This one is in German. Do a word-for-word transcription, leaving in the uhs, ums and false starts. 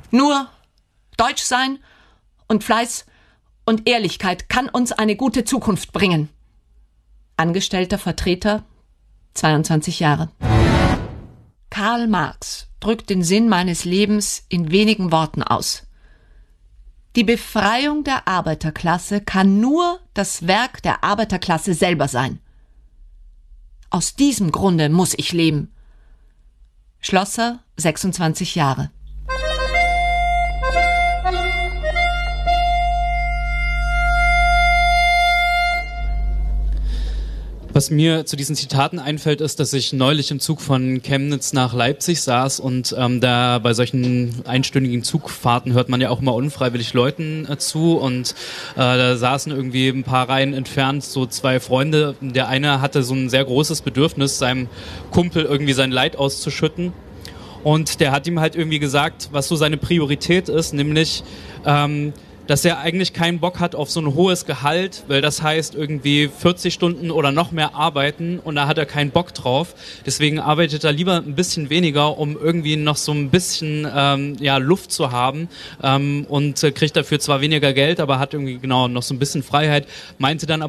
Nur Deutsch sein und Fleiß und Ehrlichkeit kann uns eine gute Zukunft bringen. Angestellter Vertreter, zweiundzwanzig Jahre. Karl Marx drückt den Sinn meines Lebens in wenigen Worten aus. Die Befreiung der Arbeiterklasse kann nur das Werk der Arbeiterklasse selber sein. Aus diesem Grunde muss ich leben. Schlosser, sechsundzwanzig Jahre. Was mir zu diesen Zitaten einfällt, ist, dass ich neulich im Zug von Chemnitz nach Leipzig saß und ähm, da bei solchen einstündigen Zugfahrten hört man ja auch immer unfreiwillig Leuten äh, zu und äh, da saßen irgendwie ein paar Reihen entfernt so zwei Freunde. Der eine hatte so ein sehr großes Bedürfnis, seinem Kumpel irgendwie sein Leid auszuschütten und der hat ihm halt irgendwie gesagt, was so seine Priorität ist, nämlich ähm, dass er eigentlich keinen Bock hat auf so ein hohes Gehalt, weil das heißt irgendwie vierzig Stunden oder noch mehr arbeiten und da hat er keinen Bock drauf. Deswegen arbeitet er lieber ein bisschen weniger, um irgendwie noch so ein bisschen ähm, ja, Luft zu haben ähm, und äh, kriegt dafür zwar weniger Geld, aber hat irgendwie genau noch so ein bisschen Freiheit, meinte dann aber